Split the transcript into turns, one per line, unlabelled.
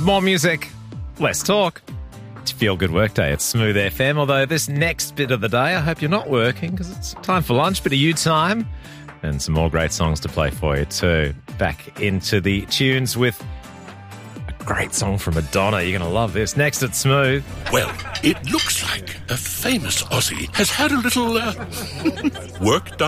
More music, less talk. It's a feel-good workday at Smooth FM, although this next bit of the day, I hope you're not working because it's time for lunch, bit of you time, and some more great songs to play for you too. Back into the tunes with a great song from Madonna. You're going to love this. Next at Smooth.
Well, it looks like a famous Aussie has had a little work done.